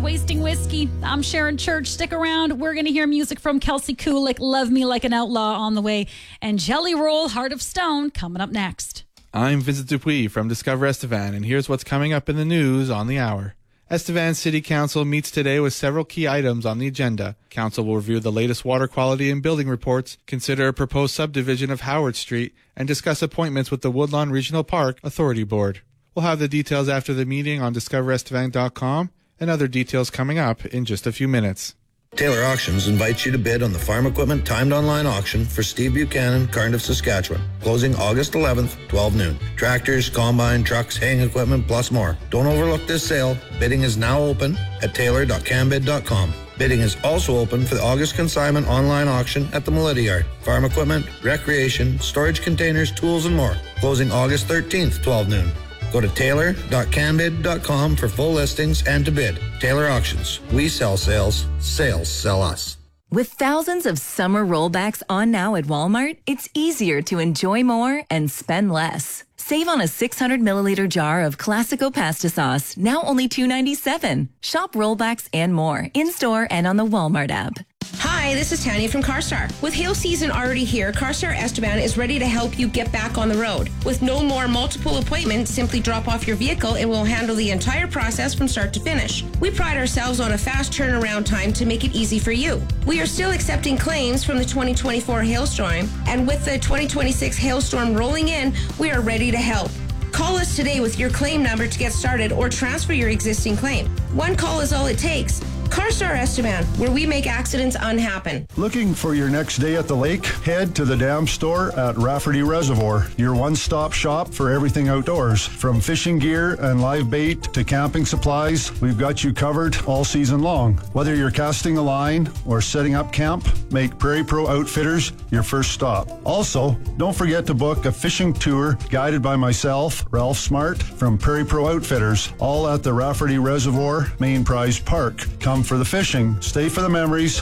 Wasting Whiskey. I'm Sharon Church. Stick around. We're going to hear music from Kelsey Kulik, Love Me Like an Outlaw on the way, and Jelly Roll, Heart of Stone coming up next. I'm Vincent Dupuis from Discover Estevan, and here's what's coming up in the news on the hour. Estevan City Council meets today with several key items on the agenda. Council will review the latest water quality and building reports, consider a proposed subdivision of Howard Street, and discuss appointments with the Woodlawn Regional Park Authority Board. We'll have the details after the meeting on discoverestevan.com and other details coming up in just a few minutes. Taylor Auctions invites you to bid on the farm equipment timed online auction for Steve Buchanan, Cardiff, Saskatchewan, closing August 11th, 12 noon. Tractors, combine, trucks, haying equipment, plus more. Don't overlook this sale. Bidding is now open at taylor.canbid.com. Bidding is also open for the August consignment online auction at the Melita Yard. Farm equipment, recreation, storage containers, tools, and more. Closing August 13th, 12 noon. Go to taylor.canbid.com for full listings and to bid. Taylor Auctions. We sell sales. Sales sell us. With thousands of summer rollbacks on now at Walmart, it's easier to enjoy more and spend less. Save on a 600 milliliter jar of Classico pasta sauce, now only $2.97. Shop rollbacks and more in-store and on the Walmart app. Hi, this is Tanya from CarStar. With hail season already here, CarStar Estevan is ready to help you get back on the road. With no more multiple appointments, simply drop off your vehicle and we'll handle the entire process from start to finish. We pride ourselves on a fast turnaround time to make it easy for you. We are still accepting claims from the 2024 hailstorm, and with the 2026 hailstorm rolling in, we are ready to help. Call us today with your claim number to get started or transfer your existing claim. One call is all it takes. CarStar Estevan, where we make accidents unhappen. Looking for your next day at the lake? Head to the Dam Store at Rafferty Reservoir, your one-stop shop for everything outdoors. From fishing gear and live bait to camping supplies, we've got you covered all season long. Whether you're casting a line or setting up camp, make Prairie Pro Outfitters your first stop. Also, don't forget to book a fishing tour guided by myself, Ralph Smart, from Prairie Pro Outfitters, all at the Rafferty Reservoir Main Prize Park. Come for the fishing, stay for the memories,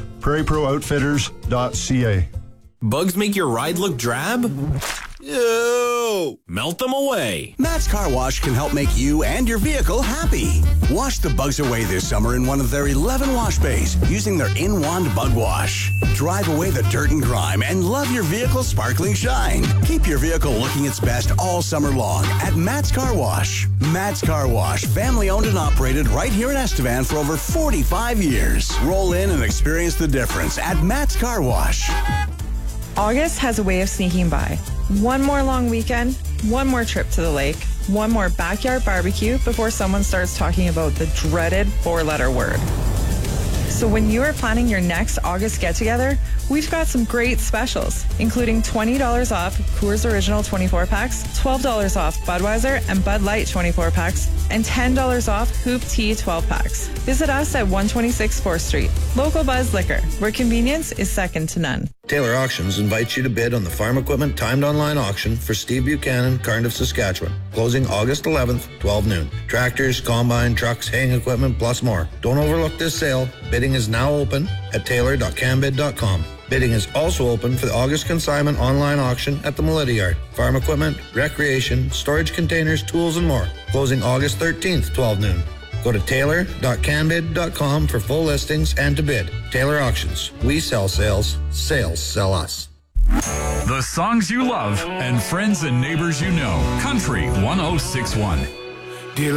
prairieprooutfitters.ca. Bugs make your ride look drab? Ew! Melt them away. Matt's Car Wash can help make you and your vehicle happy. Wash the bugs away this summer in one of their 11 wash bays using their In-Wand Bug Wash. Drive away the dirt and grime and love your vehicle's sparkling shine. Keep your vehicle looking its best all summer long at Matt's Car Wash. Matt's Car Wash, family owned and operated right here in Estevan for over 45 years. Roll in and experience the difference at Matt's Car Wash. August has a way of sneaking by. One more long weekend, one more trip to the lake, one more backyard barbecue before someone starts talking about the dreaded four-letter word. So when you are planning your next August get-together, we've got some great specials, including $20 off Coors Original 24-packs, $12 off Budweiser and Bud Light 24-packs, and $10 off Hoop Tea 12-packs. Visit us at 126 4th Street. Local Buzz Liquor, where convenience is second to none. Taylor Auctions invites you to bid on the farm equipment timed online auction for Steve Buchanan, Cardiff, Saskatchewan, closing August 11th, 12 noon. Tractors, combine, trucks, haying equipment, plus more. Don't overlook this sale. Bidding is now open at taylor.canbid.com. Bidding is also open for the August consignment online auction at the Melita Yard. Farm equipment, recreation, storage containers, tools, and more. Closing August 13th, 12 noon. Go to taylor.canbid.com for full listings and to bid. Taylor Auctions. We sell sales. Sales sell us. The songs you love and friends and neighbors you know. Country 1061.